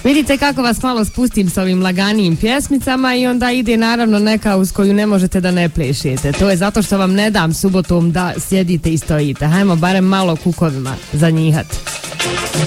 Vidite kako vas malo spustim s ovim laganijim pjesmicama i onda ide naravno neka uz koju ne možete da ne plešete. To je zato što vam ne dam subotom da sjedite i stojite. Hajmo barem malo kukovima zanjihat.